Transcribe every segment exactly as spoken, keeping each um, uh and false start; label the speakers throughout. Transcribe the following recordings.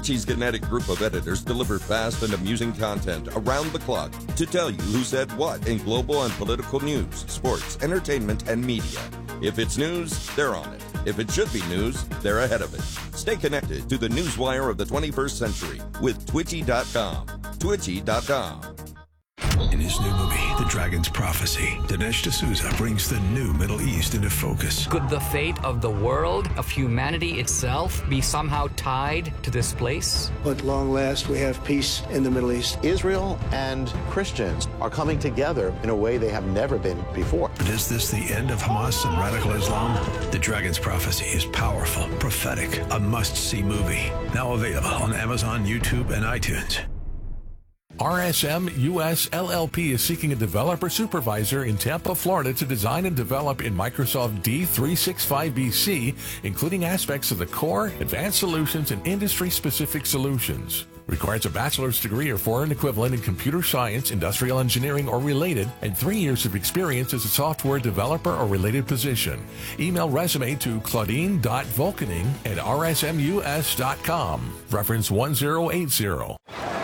Speaker 1: Twitchy's kinetic group of editors deliver fast and amusing content around the clock to tell you who said what in global and political news, sports, entertainment, and media. If it's news, they're on it. If it should be news, they're ahead of it. Stay connected to the newswire of the twenty-first century with Twitchy dot com. Twitchy dot com.
Speaker 2: In his new movie, The Dragon's Prophecy, Dinesh D'Souza brings the new Middle East into focus.
Speaker 3: Could the fate of the world, of humanity itself, be somehow tied to this place?
Speaker 4: At long last, we have peace in the Middle East.
Speaker 5: Israel and Christians are coming together in a way they have never been before.
Speaker 2: But is this the end of Hamas and radical Islam? The Dragon's Prophecy is powerful, prophetic, a must-see movie. Now available on Amazon, YouTube, and iTunes.
Speaker 6: R S M U S L L P is seeking a developer supervisor in Tampa, Florida to design and develop in Microsoft D three sixty-five B C, including aspects of the core, advanced solutions, and industry-specific solutions. Requires a bachelor's degree or foreign equivalent in computer science, industrial engineering, or related, and three years of experience as a software developer or related position. Email resume to claudine dot vulcaning at r s m u s dot com. Reference one zero eight zero.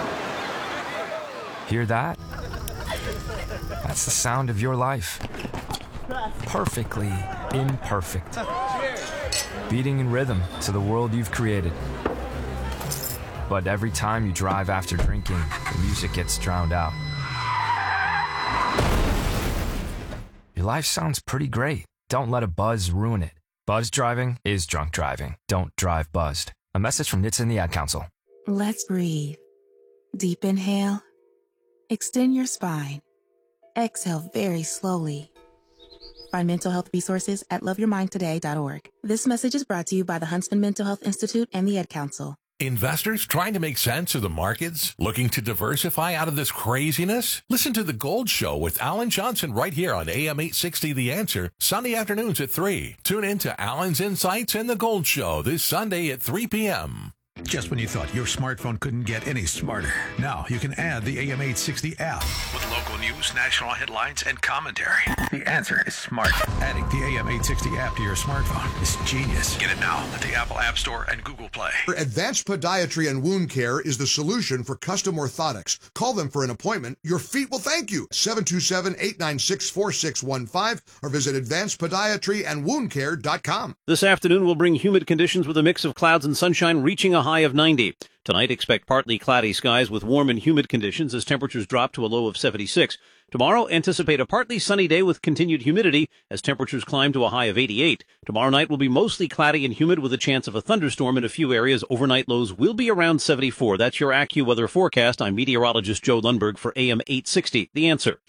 Speaker 3: Hear that? That's the sound of your life. Perfectly imperfect. Beating in rhythm to the world you've created. But every time you drive after drinking, the music gets drowned out. Your life sounds pretty great. Don't let a buzz ruin it. Buzz driving is drunk driving. Don't drive buzzed. A message from N H T S and the Ad Council.
Speaker 7: Let's breathe. Deep inhale. Extend your spine. Exhale very slowly. Find mental health resources at love your mind today dot org. This message is brought to you by the Huntsman Mental Health Institute and the Ad Council.
Speaker 6: Investors trying to make sense of the markets? Looking to diversify out of this craziness? Listen to The Gold Show with Alan Johnson right here on A M eight sixty The Answer, Sunday afternoons at three. Tune in to Alan's Insights and The Gold Show this Sunday at three p.m.
Speaker 2: Just when you thought your smartphone couldn't get any smarter, now you can add the A M eight sixty app with local news, national headlines, and commentary. The Answer is smart. Adding the A M eight sixty app to your smartphone is genius. Get it now at the Apple App Store and Google Play.
Speaker 8: Advanced Podiatry and Wound Care is the solution for custom orthotics. Call them for an appointment. Your feet will thank you. seven two seven, eight nine six, four six one five or visit advanced podiatry and wound care dot com.
Speaker 9: This afternoon will bring humid conditions with a mix of clouds and sunshine reaching a high of ninety. Tonight, expect partly cloudy skies with warm and humid conditions as temperatures drop to a low of seventy-six. Tomorrow, anticipate a partly sunny day with continued humidity as temperatures climb to a high of eighty-eight. Tomorrow night will be mostly cloudy and humid with a chance of a thunderstorm in a few areas. Overnight lows will be around seventy-four. That's your AccuWeather forecast. I'm meteorologist Joe Lundberg for A M eight sixty. The Answer.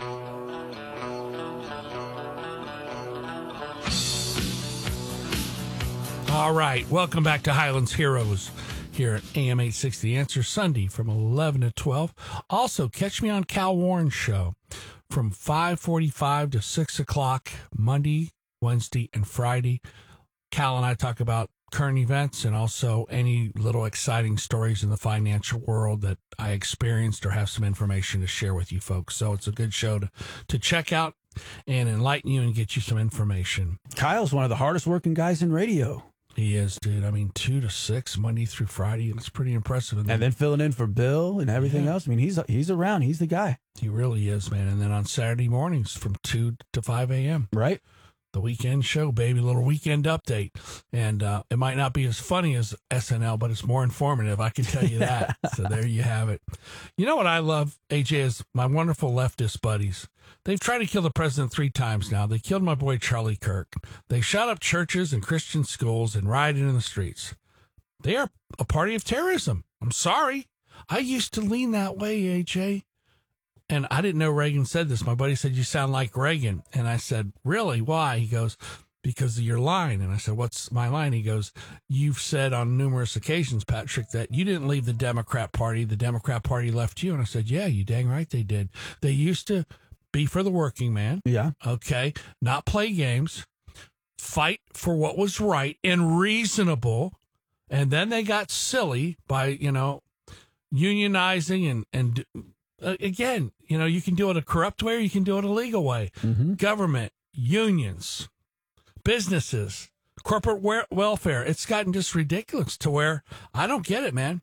Speaker 10: All right, welcome back to Highlands Heroes here at A M eight sixty The Answer, Sunday from eleven to twelve. Also, catch me on Cal Warren's show from five forty-five to six o'clock, Monday, Wednesday, and Friday. Cal and I talk about current events and also any little exciting stories in the financial world that I experienced or have some information to share with you folks. So it's a good show to, to check out and enlighten you and get you some information.
Speaker 11: Kyle's one of the hardest working guys in radio.
Speaker 10: He is, dude. I mean, two to six, Monday through Friday, and it's pretty impressive. And then,
Speaker 11: and then filling in for Bill and everything yeah. else. I mean, he's he's around. He's the guy.
Speaker 10: He really is, man. And then on Saturday mornings from two to five a.m.
Speaker 11: Right.
Speaker 10: The weekend show, baby, little weekend update. And uh, it might not be as funny as S N L, but it's more informative. I can tell you that. So there you have it. You know what I love, A J, is my wonderful leftist buddies. They've tried to kill the president three times now. They killed my boy Charlie Kirk. They shot up churches and Christian schools and rioted in the streets. They are a party of terrorism. I'm sorry. I used to lean that way, A J. And I didn't know Reagan said this. My buddy said, you sound like Reagan. And I said, really? Why? He goes, because of your line. And I said, what's my line? He goes, you've said on numerous occasions, Patrick, that you didn't leave the Democrat Party. The Democrat Party left you. And I said, yeah, you dang right they did. They used to be for the working man.
Speaker 11: Yeah.
Speaker 10: Okay. Not play games. Fight for what was right and reasonable. And then they got silly by, you know, unionizing and, and uh, again, you know, you can do it a corrupt way or you can do it a legal way.
Speaker 11: Mm-hmm.
Speaker 10: Government, unions, businesses, corporate welfare. It's gotten just ridiculous to where I don't get it, man.